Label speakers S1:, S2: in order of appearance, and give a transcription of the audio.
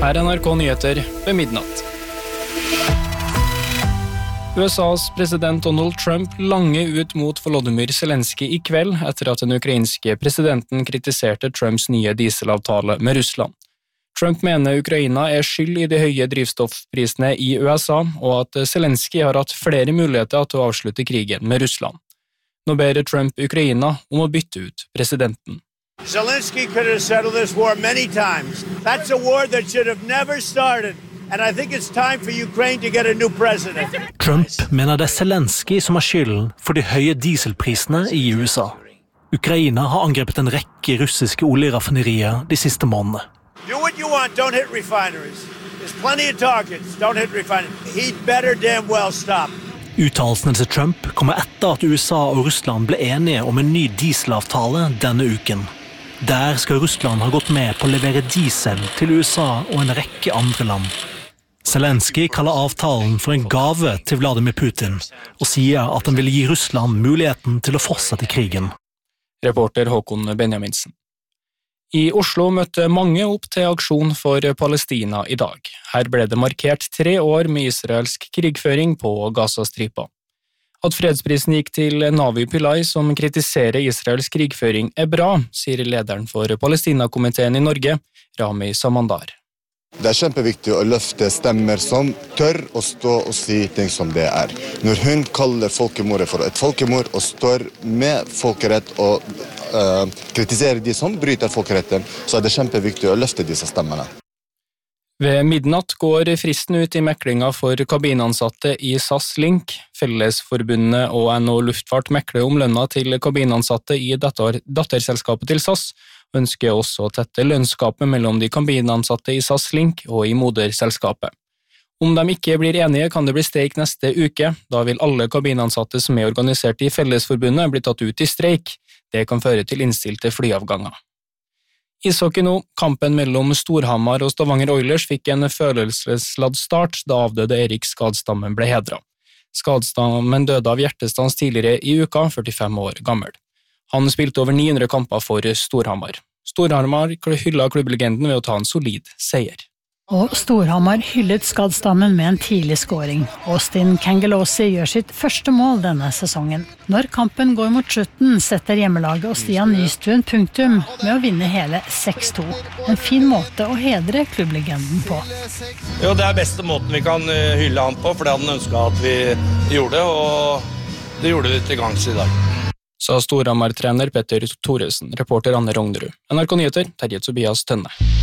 S1: Her NRK Nyheter ved midnatt. USAs president Donald Trump lange ut mot Volodymyr Zelensky I kveld etter at den ukrainske presidenten kritiserte Trumps nye dieselavtale med Russland. Trump mener Ukraina skyld I de høye drivstoffprisene I USA, og at Zelensky har hatt flere muligheter til å avslutte krigen med Russland. Nå ber Trump Ukraina om å bytte ut presidenten.
S2: Zelensky could have settled this war many times. That's a war that should have never started. And I think it's time for Ukraine to get a new president.
S3: Trump mener det Zelensky som har skylden for de høye dieselprisene I USA. Ukraina har angrepet en rekke russiske oljeraffinerier de siste månedene.
S2: Do what you want, don't hit refineries. There's plenty of targets, don't hit refineries. He'd better damn well stop.
S3: Uttalelsene til Trump kommer etter at USA og Russland ble enige om en ny dieselavtale denne uken. Der skal Russland ha gått med på å levere diesel til USA og en rekke andre land. Zelensky kaller avtalen for en gave til Vladimir Putin, og sier at han vil gi Russland muligheten til å fortsette krigen.
S1: Reporter Håkon Benjaminsen. I Oslo møtte mange opp til aksjon for Palestina I dag. Her ble det markert 3 år med israelsk krigføring på Gazastripa. At fredsprisen gikk til Navi Pillay, som kritiserer Israels krigføring, bra, sier lederen for Palestina-komiteen I Norge, Rami Samandar.
S4: Det kjempeviktig å løfte stemmer som tør å stå og si ting som det Når hun kaller folkemordet for et folkemord og står med folkerett og kritiserer de som bryter folkeretten, så det kjempeviktig å løfte disse stemmene.
S1: Ved midnatt går fristen ut I meklinga for kabinansatte I SAS Link. Fellesforbundet og NHO Luftfart mekler om lønna til kabinansatte I datterselskapet til SAS, og ønsker også å tette lønnsgapet mellom de kabinansatte I SAS Link og I moderselskapet. Om de ikke blir enige, kan det bli streik neste uke. Da vil alle kabinansatte som organisert I Fellesforbundet bli tatt ut I streik. Det kan føre til innstilte flyavganger. Ishockey nå, kampen mellom Storhamar og Stavanger Oilers fikk en følelsesladd start da avdøde Erik Skadstammen ble hedret. Skadstammen døde av hjertestans tidligere I uka, 45 år gammel. Han spilte over 900 kamper for Storhamar. Storhamar hyllet klubblegenden ved å ta en solid seier.
S5: Og Storhamar hyllet Skadstammen med en tidlig scoring. Austin Kangelossi gjør sitt første mål denne sesongen. Når kampen går mot slutten, setter hjemmelaget og Stian Nystuen punktum med å vinne hele 6-2. En fin måte å hedre klubblegenden på.
S6: Jo, det beste måten vi kan hylle han på, for det hadde han ønsket at vi gjorde, og det gjorde vi til gangs I dag.
S1: Sa Storhamar-trener Petter Thoresen, reporter Anne Rognerud. NRK Nyheter, Terje Tobias Tønne.